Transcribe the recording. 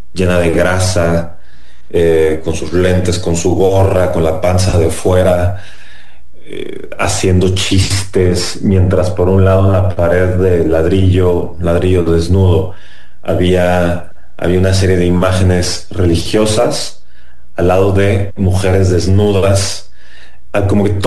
llena de grasa, con sus lentes, con su gorra, con la panza de fuera, haciendo chistes, mientras por un lado en la pared de ladrillo, ladrillo desnudo, había una serie de imágenes religiosas al lado de mujeres desnudas, como que